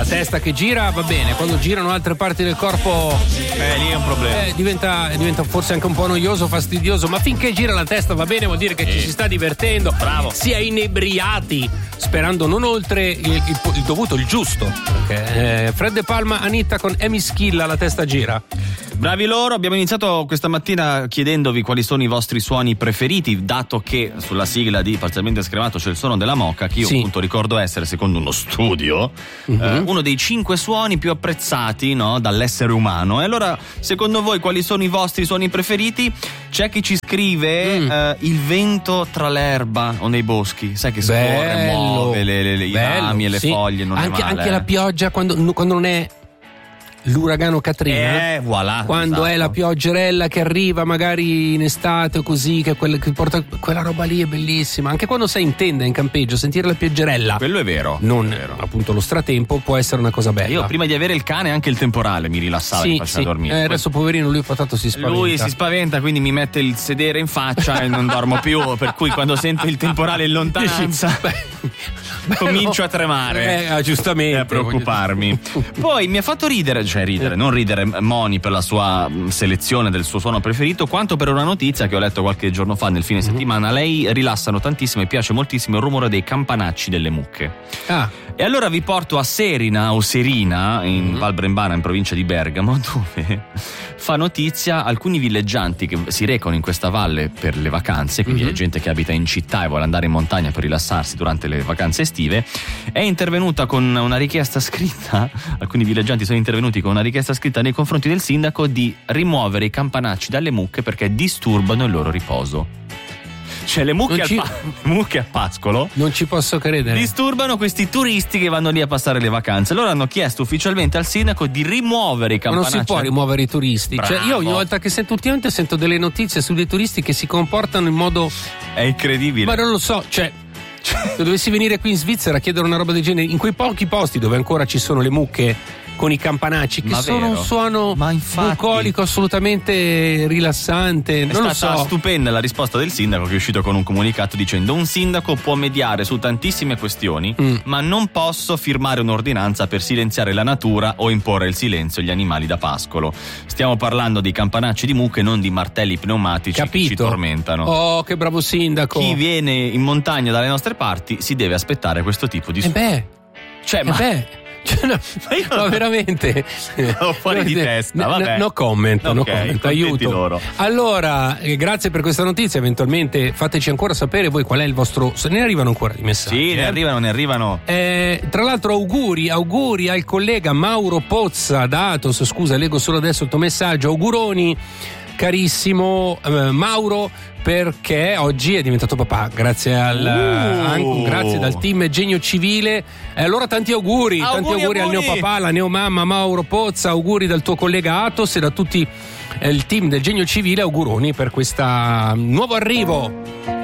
testa che gira va bene, quando girano altre parti del corpo lì è un problema. Diventa forse anche un po' noioso, fastidioso, ma finché gira la testa va bene, vuol dire che ci si sta divertendo. Bravo. Si è inebriati, sperando non oltre il dovuto, il giusto. Perché Fred De Palma, Anitta con Amy Schilla, la testa gira. Bravi loro, abbiamo iniziato questa mattina chiedendovi quali sono i vostri suoni preferiti, dato che sulla sigla di Parzialmente Scremato c'è il suono della moca, che io appunto ricordo essere, secondo uno studio, uno dei 5 suoni più apprezzati, no, dall'essere umano. E allora, secondo voi, quali sono i vostri suoni preferiti? C'è chi ci scrive il vento tra l'erba o nei boschi, sai che scorre, muove i rami e le foglie, non è male. Anche la pioggia quando non è l'uragano Katrina, voilà, quando è la pioggerella che arriva magari in estate o così, che porta quella roba lì è bellissima. Anche quando sei in tenda, in campeggio, sentire la pioggerella, quello è vero, non è vero. Appunto lo stratempo può essere una cosa bella. Io prima di avere il cane anche il temporale mi rilassava e mi faceva dormire. Adesso poverino lui patato si spaventa. Lui si spaventa, quindi mi mette il sedere in faccia e non dormo più, per cui quando sento il temporale in lontananza comincio a tremare, giustamente, e a preoccuparmi. Poi mi ha fatto non ridere Moni per la sua selezione del suo suono preferito, quanto per una notizia che ho letto qualche giorno fa nel fine settimana. Lei rilassano tantissimo e piace moltissimo il rumore dei campanacci delle mucche. E allora vi porto a Serina o Serina in Val Brembana, in provincia di Bergamo, dove fa notizia alcuni villeggianti che si recano in questa valle per le vacanze, quindi è gente che abita in città e vuole andare in montagna per rilassarsi durante le vacanze estive. È intervenuta con una richiesta scritta, alcuni villeggianti sono intervenuti con una richiesta scritta nei confronti del sindaco di rimuovere i campanacci dalle mucche perché disturbano il loro riposo. Cioè le mucche a pascolo non ci posso credere, disturbano questi turisti che vanno lì a passare le vacanze. Loro hanno chiesto ufficialmente al sindaco di rimuovere i campanacci. Ma non si può rimuovere i turisti. Bravo. Cioè io ogni volta che ultimamente sento delle notizie su dei turisti che si comportano in modo, è incredibile, ma non lo so, cioè se dovessi venire qui in Svizzera a chiedere una roba del genere, in quei pochi posti dove ancora ci sono le mucche con i campanacci, che sono un suono bucolico assolutamente rilassante. Non lo so. È stata stupenda la risposta del sindaco, che è uscito con un comunicato dicendo: un sindaco può mediare su tantissime questioni, ma non posso firmare un'ordinanza per silenziare la natura o imporre il silenzio agli animali da pascolo. Stiamo parlando di campanacci di mucche, non di martelli pneumatici che ci tormentano. Oh, che bravo sindaco. Chi viene in montagna dalle nostre parti si deve aspettare questo tipo di suono. No, veramente fuori di testa, vabbè. No comment, aiuto loro. Allora, grazie per questa notizia. Eventualmente fateci ancora sapere voi qual è il vostro, se ne arrivano ancora di messaggi. Sì, ne arrivano. Tra l'altro auguri al collega Mauro Pozza da Athos. Scusa, leggo solo adesso il tuo messaggio. Auguroni carissimo Mauro, perché oggi è diventato papà grazie grazie dal team Genio Civile. E allora tanti auguri al neopapà, alla neomamma Mauro Pozza. Auguri dal tuo collega Athos e da tutti il team del Genio Civile. Auguroni per questo nuovo arrivo.